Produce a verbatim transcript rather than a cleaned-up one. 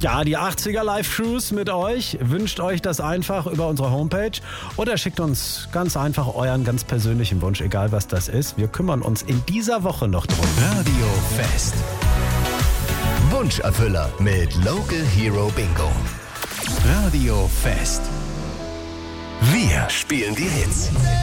Ja, die achtziger Live-Cruise mit euch. Wünscht euch das einfach über unsere Homepage oder schickt uns ganz einfach euren ganz persönlichen Wunsch, egal was das ist. Wir kümmern uns in dieser Woche noch drum. Radio Fest. Wunscherfüller mit Local Hero Bingo. Radio Fest. Wir spielen die Hits.